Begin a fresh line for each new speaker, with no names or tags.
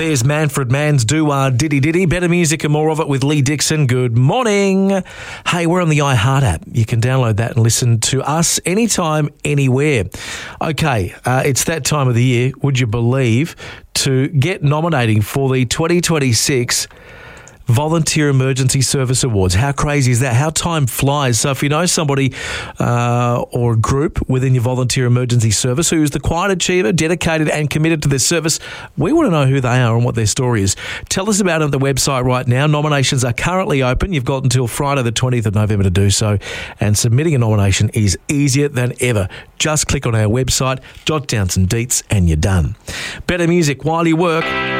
There's Manfred Mann's Doo-Wah Diddy Diddy. Better music and more of it with Lee Dixon. Good morning. Hey, we're on the iHeart app. You can download that and listen to us anytime, anywhere. Okay, it's that time of the year, would you believe, to get nominating for the 2026 Volunteer Emergency Service Awards. How crazy is that? How time flies. So if you know somebody or a group within your volunteer emergency service who is the quiet achiever, dedicated and committed to their service, we want to know who they are and what their story is. Tell us about it on the website right now. Nominations are currently open. You've got until Friday the 20th of November to do so, and submitting a nomination is easier than ever. Just click on our website, jot down some deets, and you're done. Better music while you work.